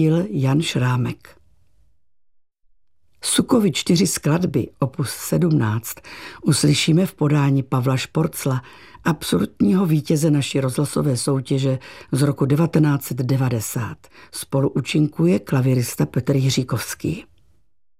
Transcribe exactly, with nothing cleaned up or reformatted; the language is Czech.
Jan Šrámek. Sukovy čtyři skladby opus sedmnáct uslyšíme v podání Pavla Šporcla, absolutního vítěze naší rozhlasové soutěže z roku devatenáct set devadesát. Spolu účinkuje klavirista Petr Jiříkovský.